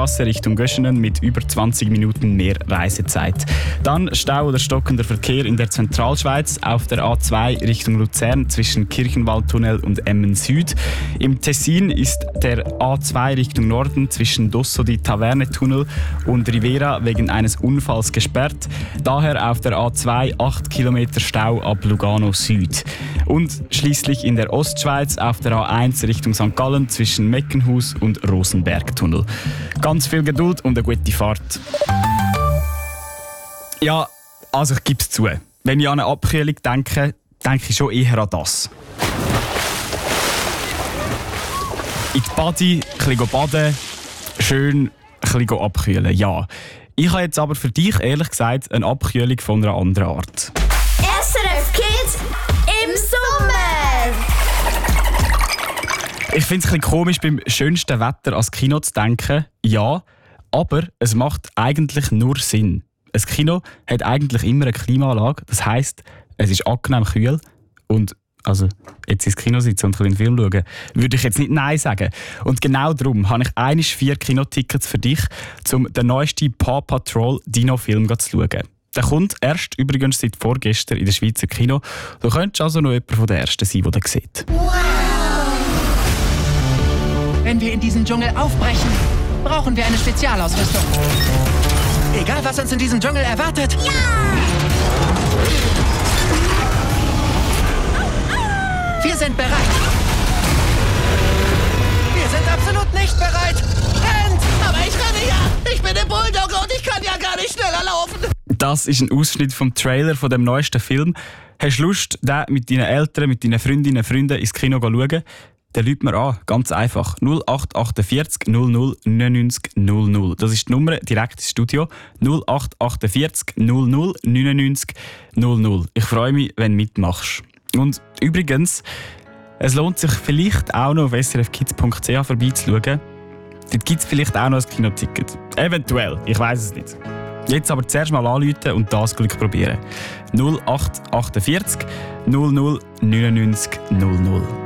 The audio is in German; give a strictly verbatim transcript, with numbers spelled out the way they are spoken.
Straße Richtung Göschenen mit über zwanzig Minuten mehr Reisezeit. Dann Stau oder stockender Verkehr in der Zentralschweiz auf der A zwei Richtung Luzern zwischen Kirchenwaldtunnel und Emmen Süd. Im Tessin ist der A zwei Richtung Norden zwischen Dossodi-Taverne-Tunnel und Rivera wegen eines Unfalls gesperrt. Daher auf der A zwei acht Kilometer Stau ab Lugano Süd. Und schließlich in der Ostschweiz auf der A eins Richtung Sankt Gallen zwischen Meckenhus und Rosenberg-Tunnel. Ganz viel Geduld und eine gute Fahrt. Ja, also ich gebe es zu. Wenn ich an eine Abkühlung denke, denke ich schon eher an das. In die Badi, ein bisschen baden, schön ein bisschen abkühlen, ja. Ich habe jetzt aber für dich, ehrlich gesagt, eine Abkühlung von einer anderen Art. S R F Kids im Sommer! Ich finde es ein bisschen komisch, beim schönsten Wetter ans Kino zu denken. Ja, aber es macht eigentlich nur Sinn. Ein Kino hat eigentlich immer eine Klimaanlage. Das heisst, es ist angenehm kühl. Und also, jetzt ins Kino sitzen und einen Film schauen, würde ich jetzt nicht Nein sagen. Und genau darum habe ich einmal vier Kinotickets für dich, um den neuesten Paw Patrol Dino-Film zu schauen. Der kommt erst übrigens seit vorgestern in der Schweizer Kino. Du könntest also noch jemand von den Ersten sein, der den sieht. Wow! Wenn wir in diesen Dschungel aufbrechen, brauchen wir eine Spezialausrüstung. Egal, was uns in diesem Dschungel erwartet. Ja! Wir sind bereit. Wir sind absolut nicht bereit. Rennt! Aber ich renne ja! Ich bin der Bulldogger und ich kann ja gar nicht schneller laufen! Das ist ein Ausschnitt vom Trailer von dem neuesten Film. Hast du Lust, den mit deinen Eltern, mit deinen Freundinnen und Freunden ins Kino zu schauen? Dann ruft mir an, ganz einfach. null acht achtundvierzig null null neunundneunzig null null. Das ist die Nummer direkt ins Studio. null acht achtundvierzig null null neunundneunzig null null. Ich freue mich, wenn du mitmachst. Und übrigens, es lohnt sich vielleicht auch noch auf s r f kids punkt c h vorbeizuschauen. Dort gibt es vielleicht auch noch ein Kinoticket. Eventuell, ich weiss es nicht. Jetzt aber zuerst mal anrufen und das Glück probieren. null acht achtundvierzig null null neunundneunzig null null.